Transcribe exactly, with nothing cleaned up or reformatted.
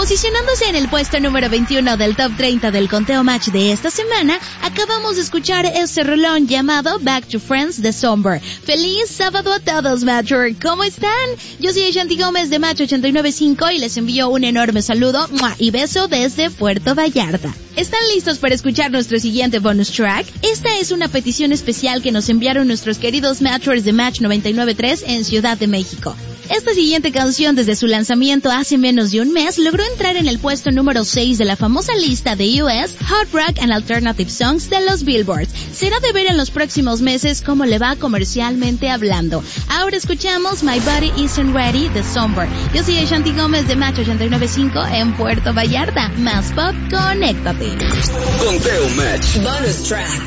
Posicionándose en el puesto número veintiuno del top treinta del conteo Match de esta semana, acabamos de escuchar este rolón llamado Back to Friends de Somber. ¡Feliz sábado a todos, Matcher! ¿Cómo están? Yo soy Shanti Gómez de Match ochenta y nueve punto cinco y les envío un enorme saludo ¡mua! Y beso desde Puerto Vallarta. ¿Están listos para escuchar nuestro siguiente bonus track? Esta es una petición especial que nos enviaron nuestros queridos Matchers de Match noventa y nueve punto tres en Ciudad de México. Esta siguiente canción, desde su lanzamiento hace menos de un mes, logró entrar en el puesto número seis de la famosa lista de U S Hot Rock and Alternative Songs de los Billboards. Será de ver en los próximos meses cómo le va comercialmente hablando. Ahora escuchamos My Body Isn't Ready de Somber. Yo soy Shanti Gómez de Match ochenta y nueve punto cinco en Puerto Vallarta. Más pop, conéctate. Conteo Match. Bonus track.